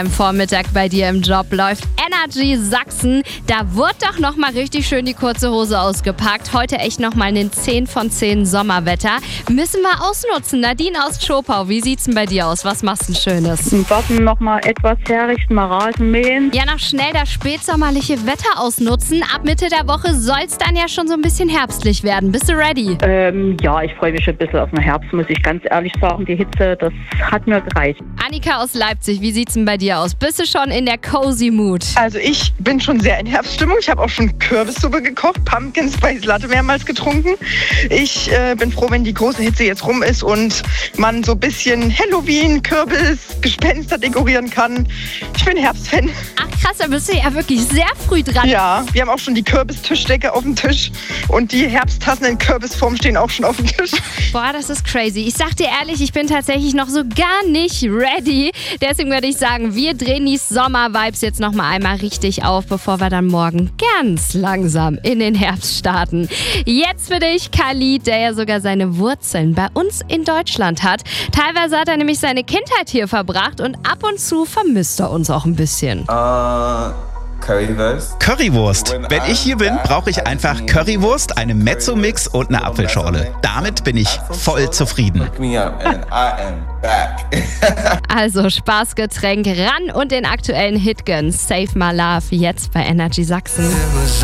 Am Vormittag bei dir im Job läuft Energy Sachsen. Da wurde doch nochmal richtig schön die kurze Hose ausgepackt. Heute echt nochmal ein 10 von 10 Sommerwetter. Müssen wir ausnutzen. Nadine aus Schopau, wie sieht's denn bei dir aus? Was machst du Schönes? Im Garten nochmal etwas herrichten, mal Rasen mähen. Ja, noch schnell das spätsommerliche Wetter ausnutzen. Ab Mitte der Woche soll's dann ja schon so ein bisschen herbstlich werden. Bist du ready? Ja, ich freue mich schon ein bisschen auf den Herbst, muss ich ganz ehrlich sagen. Die Hitze, das hat mir gereicht. Annika aus Leipzig, wie sieht's denn bei dir aus? Bist du schon in der cozy Mood? Also ich bin schon sehr in Herbststimmung. Ich habe auch schon Kürbissuppe gekocht, Pumpkin Spice Latte mehrmals getrunken. Ich bin froh, wenn die große Hitze jetzt rum ist und man so ein bisschen Halloween, Kürbis, Gespenster dekorieren kann. Ich bin Herbstfan. Ach krass, da bist du ja wirklich sehr früh dran. Ja, wir haben auch schon die Kürbistischdecke auf dem Tisch und die Herbsttassen in Kürbisform stehen auch schon auf dem Tisch. Boah, das ist crazy. Ich sag dir ehrlich, ich bin tatsächlich noch so gar nicht ready. Deswegen würde ich sagen, wir drehen die Sommer-Vibes jetzt nochmal einmal richtig auf, bevor wir dann morgen ganz langsam in den Herbst starten. Jetzt für dich Khalid, der ja sogar seine Wurzeln bei uns in Deutschland hat. Teilweise hat er nämlich seine Kindheit hier verbracht und ab und zu vermisst er uns auch ein bisschen. Currywurst. Wenn ich hier bin, brauche ich einfach Currywurst, einen Mezzo-Mix und eine Apfelschorle. Damit bin ich voll zufrieden. Also Spaßgetränk ran und den aktuellen Hit gönnen. Save My Love jetzt bei Energy Sachsen.